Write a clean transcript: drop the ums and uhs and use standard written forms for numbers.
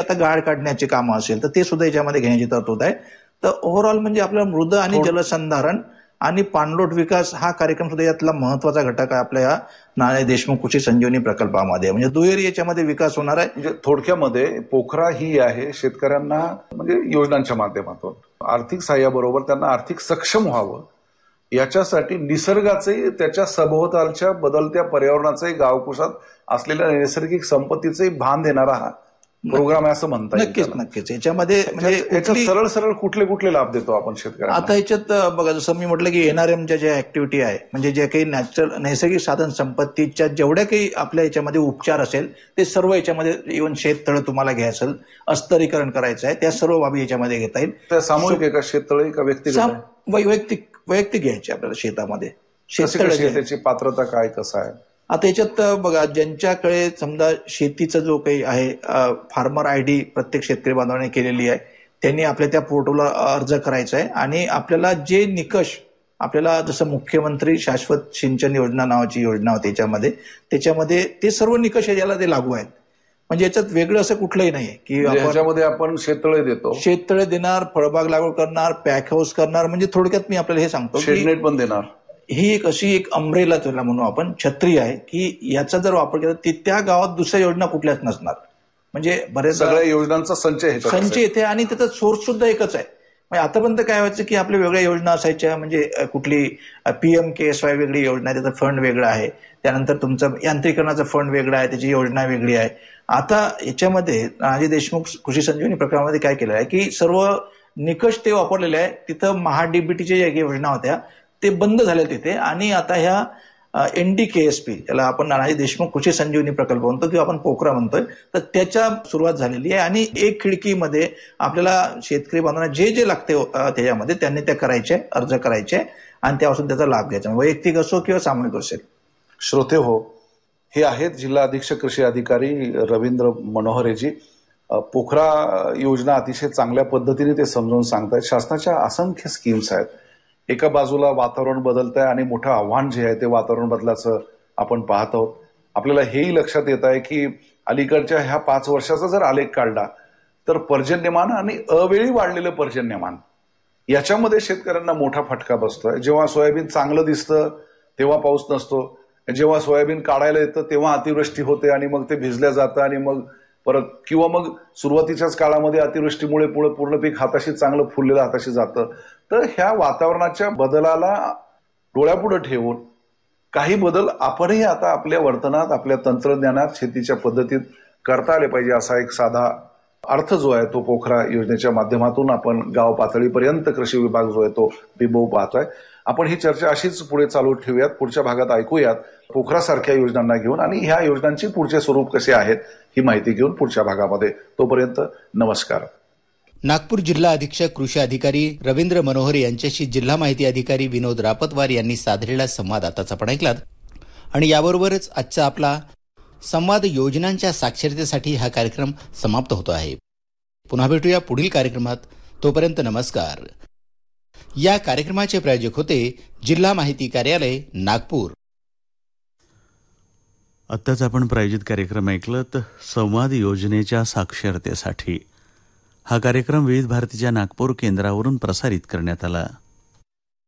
आता गाळ काढण्याची कामं असेल तर ते सुद्धा याच्यामध्ये घेण्याची तरतूद आहे. तर ओव्हरऑल म्हणजे आपलं मृद आणि जलसंधारण आणि पाणलोट विकास हा कार्यक्रम सुद्धा यातला महत्वाचा घटक आहे आपल्या या नाना देशमुख कृषी संजीवनी प्रकल्पामध्ये. म्हणजे दुहेरी याच्यामध्ये विकास होणार आहे. म्हणजे थोडक्यामध्ये पोखरा ही आहे शेतकऱ्यांना म्हणजे योजनांच्या माध्यमातून आर्थिक सहाय्याबरोबर त्यांना आर्थिक सक्षम व्हावं याच्यासाठी निसर्गाचे त्याच्या सभोवतालच्या बदलत्या पर्यावरणाचे गावकुशात असलेल्या नैसर्गिक संपत्तीचे भान देणारा हा प्रोग्राम आहे असं म्हणता येईल. नक्कीच याच्यामध्ये म्हणजे सरळ सरळ कुठले लाभ देतो आपण शेतकऱ्यांना. आता याच्यात बघा जसं मी म्हटलं की एनआरएमच्या ज्या ऍक्टिव्हिटी आहे म्हणजे जे काही नैसर्गिक साधन संपत्तीच्या जेवढ्या काही आपल्या याच्यामध्ये उपचार असेल ते सर्व याच्यामध्ये इव्हन शेततळं तुम्हाला घ्यायचं असेल अस्तरीकरण करायचं आहे त्या सर्व बाबी याच्यामध्ये घेता येईल. त्या सामूहिक आहे का शेततळे का व्यक्तिगत वैयक्तिक घ्यायचे आपल्याला शेतामध्ये. त्याची पात्रता काय कसं आहे आता याच्यात बघा ज्यांच्याकडे समजा शेतीचा जो काही आहे फार्मर आयडी प्रत्येक शेतकरी बांधवाने केलेली आहे त्यांनी आपल्या त्या पोर्टलला अर्ज करायचा आहे आणि आपल्याला जे निकष आपल्याला जसं मुख्यमंत्री शाश्वत सिंचन योजना नावाची योजना होती त्याच्यामध्ये ते सर्व निकष याला ते लागू आहेत. म्हणजे याच्यात वेगळं असं कुठलंही नाही की याच्यामध्ये आपण शेततळे देतो शेततळे देणार फळबाग लागवड करणार पॅक हाऊस करणार म्हणजे थोडक्यात मी आपल्याला हे सांगतो शेडनेट पण देणार. ही एक अशी एक अम्ब्रेला त्याला म्हणू आपण छत्री आहे की याचा जर वापर केला तर त्या गावात दुसऱ्या योजना कुठल्याच नसणार. म्हणजे बरेच सगळ्या योजनांचा संच येते आणि त्याचा सोर्स सुद्धा एकच आहे. म्हणजे आतापर्यंत काय व्हायचं की आपल्या वेगळ्या योजना असायच्या म्हणजे कुठली PMKSY वेगळी योजना आहे त्याचा फंड वेगळा आहे त्यानंतर तुमचं यांत्रिकरणाचा फंड वेगळा आहे त्याची योजना वेगळी आहे. आता याच्यामध्ये नानाजी देशमुख कृषी संजीवनी प्रकल्पामध्ये काय केलं आहे की सर्व निकष ते वापरलेले आहे. तिथं महाडीबीटीच्या ज्या योजना होत्या ते बंद झाले तिथे आणि आता ह्या NDKSP याला आपण नानाजी देशमुख कृषी संजीवनी प्रकल्प म्हणतो किंवा आपण पोखरा म्हणतोय तर त्याच्या सुरुवात झालेली आहे आणि एक खिडकीमध्ये आपल्याला शेतकरी बांधवांना जे लागते त्याच्यामध्ये त्यांनी त्या करायचे अर्ज करायचे आणि त्यापासून त्याचा लाभ घ्यायचा वैयक्तिक असो किंवा सामूहिक असेल. श्रोते हो, हे आहेत जिल्हा अधीक्षक कृषी अधिकारी रवींद्र मनोहरेजी. पोखरा योजना अतिशय चांगल्या पद्धतीने ते समजावून सांगतायत. शासनाच्या असंख्य स्कीम्स आहेत. एका बाजूला वातावरण बदलत आहे आणि मोठं आव्हान जे आहे ते वातावरण बदलाचं आपण पाहत आहोत. आपल्याला हेही लक्षात येत आहे की अलीकडच्या ह्या 5 वर्षाचा जर आलेख काढला तर पर्जन्यमान आणि अवेळी वाढलेलं पर्जन्यमान याच्यामध्ये शेतकऱ्यांना मोठा फटका बसतोय. जेव्हा सोयाबीन चांगलं दिसतं तेव्हा पाऊस नसतो, जेव्हा सोयाबीन काढायला येतं तेव्हा अतिवृष्टी होते आणि मग ते भिजल्या जातं आणि मग परत किंवा मग सुरुवातीच्याच काळामध्ये अतिवृष्टीमुळे पूर्ण पीक हाताशी चांगलं फुललेलं हाताशी जातं. तर ह्या वातावरणाच्या बदलाला डोळ्यापुढे ठेवून काही बदल आपणही आता आपल्या वर्तनात आपल्या तंत्रज्ञानात शेतीच्या पद्धतीत करता आले पाहिजे असा एक साधा अर्थ जो आहे तो पोखरा योजनेच्या माध्यमातून आपण गाव पातळीपर्यंत कृषी विभाग जो आहे तो बिंबवू पाहतोय. आपण ही चर्चा अशीच पुढे चालू ठेवूयात. पुढच्या भागात ऐकूयात पोखरासारख्या योजनांना घेऊन आणि ह्या योजनांची पुढचे स्वरूप कसे आहेत ही माहिती घेऊन पुढच्या भागामध्ये. तोपर्यंत नमस्कार. नागपूर जिल्हा अधीक्षक कृषी अधिकारी रवींद्र मनोहर यांच्याशी जिल्हा माहिती अधिकारी विनोद रापतवार यांनी साधलेला संवाद आताच आपण ऐकलात आणि याबरोबरच आजचा आपला संवाद योजनांच्या साक्षरतेसाठी हा कार्यक्रम समाप्त होतो आहे. पुन्हा भेटूया पुढील कार्यक्रमात. तोपर्यंत नमस्कार. या कार्यक्रमाचे प्रायोजक होते जिल्हा माहिती कार्यालय नागपूर. आत्ताच आपण प्रायोजित कार्यक्रम ऐकलत संवाद योजनेच्या साक्षरतेसाठी. हा कार्यक्रम विविध भारतीच्या नागपूर केंद्रावरून प्रसारित करण्यात आला.